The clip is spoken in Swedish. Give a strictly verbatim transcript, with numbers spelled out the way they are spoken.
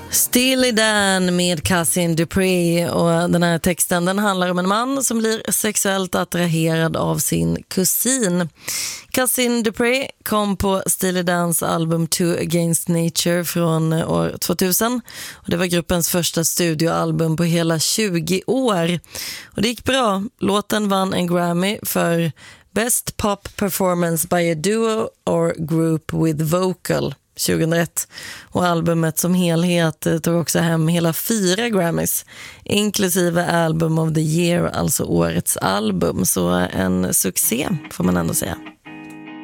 Steely Dan med Cousin Dupree, och den här texten den handlar om en man som blir sexuellt attraherad av sin kusin. Cousin Dupree kom på Steely Dans album Two Against Nature från år tvåtusen, och det var gruppens första studioalbum på hela tjugo år, och det gick bra. Låten vann en Grammy för Best Pop Performance by a Duo or Group with Vocal tjugohundraett, och albumet som helhet tog också hem hela fyra Grammys, inklusive Album of the Year, alltså årets album. Så en succé får man ändå säga.